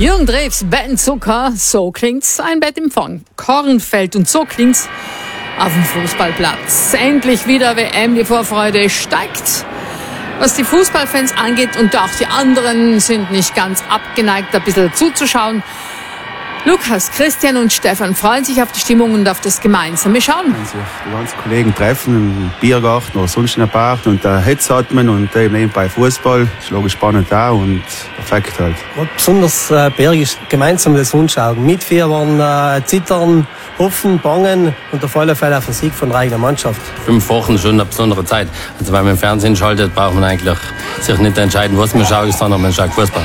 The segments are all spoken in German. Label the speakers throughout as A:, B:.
A: Jürgen Drews, Ben Zucker, so klingt's ein Bett im Kornfeld und so klingt's auf dem Fußballplatz. Endlich wieder WM, die Vorfreude steigt. Was die Fußballfans angeht, und auch die anderen sind nicht ganz abgeneigt, ein bisschen zuzuschauen. Lukas, Christian und Stefan freuen sich auf die Stimmung und auf das gemeinsame Schauen.
B: Wenn sich die ganzen Kollegen treffen, im Biergarten oder sonst in der Bar und Hetz atmen und nebenbei Fußball, ist logisch spannend auch und perfekt halt.
C: Was besonders bergig ist gemeinsam das Hundschauen. Mitfiebern, zittern, hoffen, bangen und auf alle Fälle auf den Sieg von der eigenen Mannschaft.
D: 5 Wochen schon eine besondere Zeit. Also wenn man im Fernsehen schaltet, braucht man eigentlich sich nicht entscheiden, was man schaut, sondern man schaut Fußball.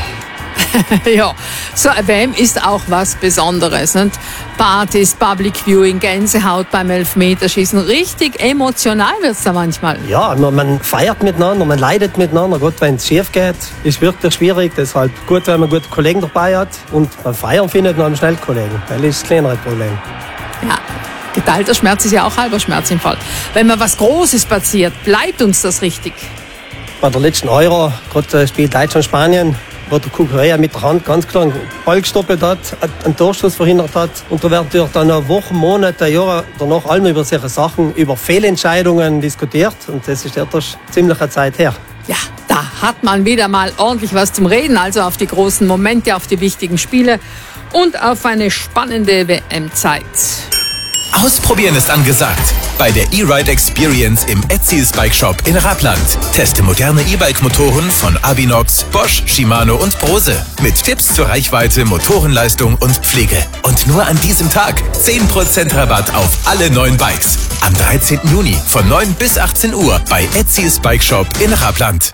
A: Ja, so eine WM ist auch was Besonderes. Nicht? Partys, Public Viewing, Gänsehaut beim Elfmeterschießen. Richtig emotional wird's da manchmal.
C: Ja, man feiert miteinander, man leidet miteinander. Gott, wenn es schief geht, ist wirklich schwierig. Deshalb gut, wenn man gute Kollegen dabei hat. Und beim Feiern findet man schnell Kollegen. Das ist das kleinere Problem.
A: Ja, geteilter Schmerz ist ja auch halber Schmerz im Fall. Wenn mal was Großes passiert, bleibt uns das richtig.
C: Bei der letzten Euro, gerade spielt Deutschland-Spanien, wo der Kukurea mit der Hand ganz klar einen Ball gestoppelt hat, einen Torstoß verhindert hat. Und da wird dann noch Wochen, Monate, Jahre danach allem über solche Sachen, über Fehlentscheidungen diskutiert. Und das ist etwas ziemlicher Zeit her.
A: Ja, da hat man wieder mal ordentlich was zum Reden. Also auf die großen Momente, auf die wichtigen Spiele und auf eine spannende WM-Zeit.
E: Ausprobieren ist angesagt. Bei der E-Ride Experience im Etsy's Bike Shop in Rappland. Teste moderne E-Bike-Motoren von Abinox, Bosch, Shimano und Brose. Mit Tipps zur Reichweite, Motorenleistung und Pflege. Und nur an diesem Tag 10% Rabatt auf alle neuen Bikes. Am 13. Juni von 9 bis 18 Uhr bei Etsy's Bike Shop in Rappland.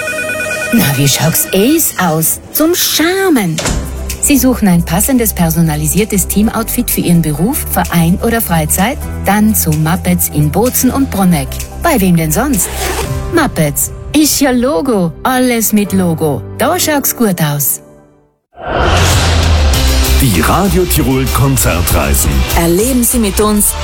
F: Na, wie schaut's aus? Zum Charmen. Sie suchen ein passendes, personalisiertes Teamoutfit für Ihren Beruf, Verein oder Freizeit? Dann zu Muppets in Bozen und Brunegg. Bei wem denn sonst? Muppets. Ist ja Logo. Alles mit Logo. Da schaut's gut aus.
G: Die Radio Tirol Konzertreisen.
H: Erleben Sie mit uns